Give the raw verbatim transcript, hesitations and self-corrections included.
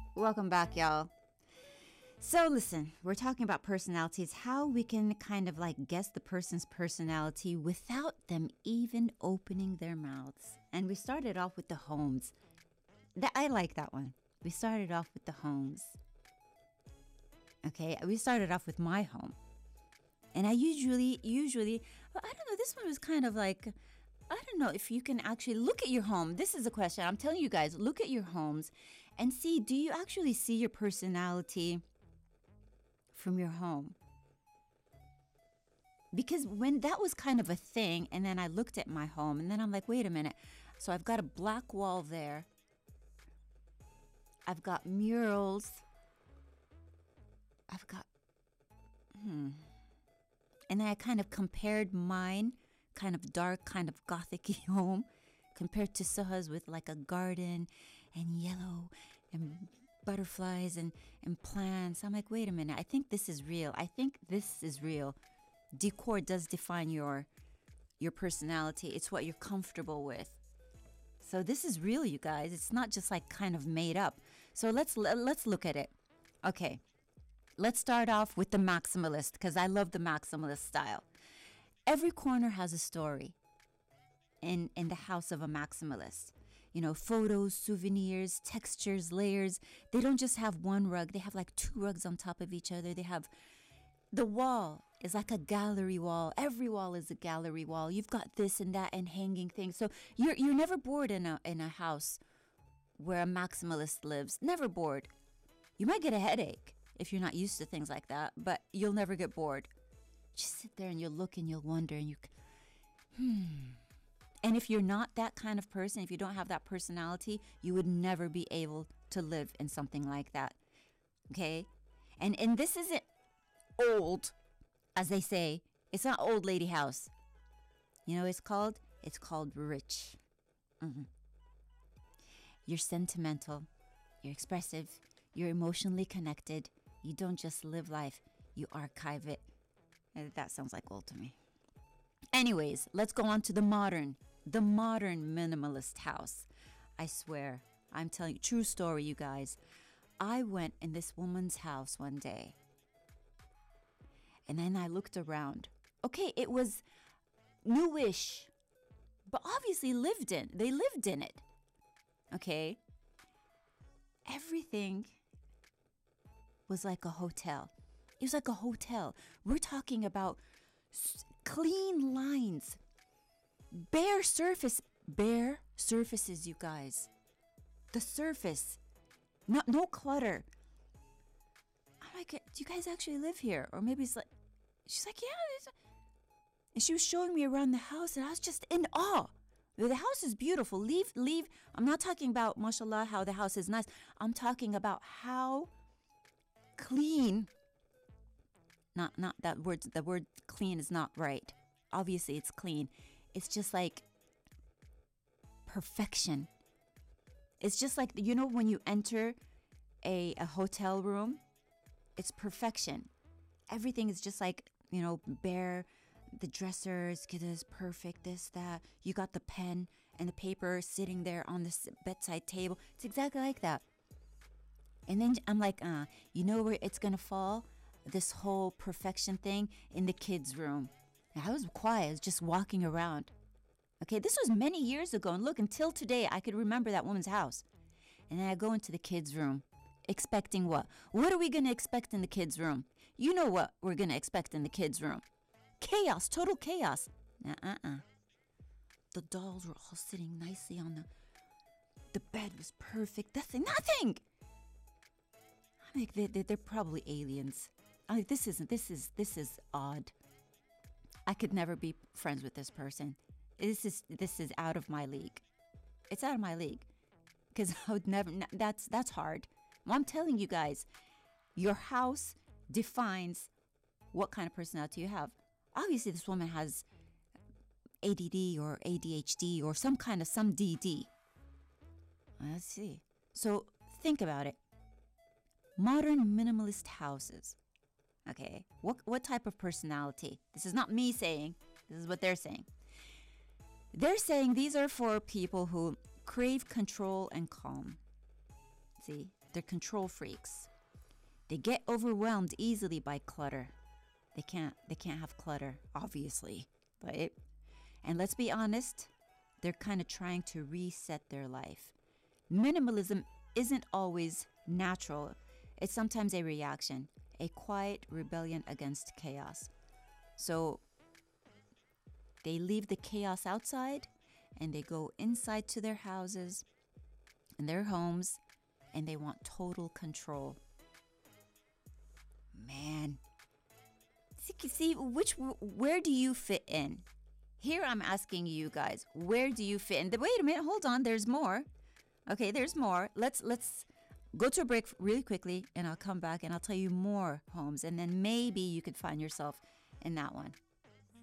Welcome back, y'all. So, listen, we're talking about personalities, how we can kind of like guess the person's personality without them even opening their mouths. And we started off with the homes. That, I like that one. We started off with the homes. Okay, we started off with my home. And I usually, usually, well, I don't know, this one was kind of like, I don't know if you can actually look at your home. This is a question. I'm telling you guys, look at your homes and see, do you actually see your personality from your home? Because when that was kind of a thing, and then I looked at my home, and then I'm like, wait a minute. So I've got a black wall there. I've got murals. I've got, hmm. And then I kind of compared mine, kind of dark, kind of gothic-y home, compared to Suha's with like a garden and yellow and butterflies and, and plants. I'm like, wait a minute, I think this is real. I think this is real. Decor does define your your personality. It's what you're comfortable with. So this is real, you guys. It's not just like kind of made up. So let's let's look at it. Okay. Let's start off with the maximalist, because I love the maximalist style. Every corner has a story in, in the house of a maximalist. You know, photos, souvenirs, textures, layers. They don't just have one rug. They have like two rugs on top of each other. They have, the wall is like a gallery wall. Every wall is a gallery wall. You've got this and that and hanging things. So you're you're never bored in a in a house where a maximalist lives. Never bored. You might get a headache if you're not used to things like that, but you'll never get bored. Just sit there and you'll look and you'll wonder and you, hmm. And if you're not that kind of person, if you don't have that personality, you would never be able to live in something like that. Okay? And and this isn't old, as they say. It's not old lady house. You know what it's called? It's called rich. Mm-hmm. You're sentimental. You're expressive. You're emotionally connected. You don't just live life, you archive it. That sounds like old to me. Anyways, let's go on to the modern, the modern minimalist house. I swear, I'm telling you, true story, you guys. I went in this woman's house one day. And then I looked around. Okay, it was newish, but obviously lived in. They lived in it. Okay? Everything was like a hotel. It was like a hotel. We're talking about s- clean lines, bare surface, bare surfaces, you guys. The surface, no, no clutter. I'm like, do you guys actually live here? Or maybe it's like, she's like, yeah. It's a... And she was showing me around the house, and I was just in awe. The house is beautiful. Leave, leave. I'm not talking about, mashallah, how the house is nice. I'm talking about how clean. Not, not that word. The word clean is not right. Obviously, it's clean. It's just like perfection. It's just like, you know, when you enter a, a hotel room, it's perfection. Everything is just like, you know, bare. The dressers, this perfect, this, that. You got the pen and the paper sitting there on the bedside table. It's exactly like that. And then I'm like, uh, you know where it's going to fall? This whole perfection thing in the kids' room. And I was quiet. I was just walking around. Okay, this was many years ago. And look, until today, I could remember that woman's house. And then I go into the kids' room. Expecting what? What are we going to expect in the kids' room? You know what we're going to expect in the kids' room. Chaos, total chaos. Uh-uh-uh. The dolls were all sitting nicely on the... The bed was perfect. Nothing, nothing! I'm like, they, they, they're probably aliens. I'm like, this isn't, this is, this is odd. I could never be friends with this person. This is, this is out of my league. It's out of my league. Because I would never, that's, that's hard. Well, I'm telling you guys, your house defines what kind of personality you have. Obviously, this woman has A D D or A D H D or some kind of some D D. Let's see. So think about it. Modern minimalist houses. Okay, what what type of personality? This is not me saying. This is what they're saying. They're saying these are for people who crave control and calm. See, They're control freaks. They get overwhelmed easily by clutter. They can't they can't have clutter, obviously, right? And let's be honest, they're kind of trying to reset their life. Minimalism isn't always natural. It's sometimes a reaction, a quiet rebellion against chaos. So they leave the chaos outside and they go inside to their houses and their homes and they want total control. Man, see, see which where do you fit in? Here I'm asking you guys, where do you fit in? Wait a minute, hold on, there's more. Okay, there's more. Let's let's go to a break really quickly and I'll come back and I'll tell you more homes and then maybe you could find yourself in that one.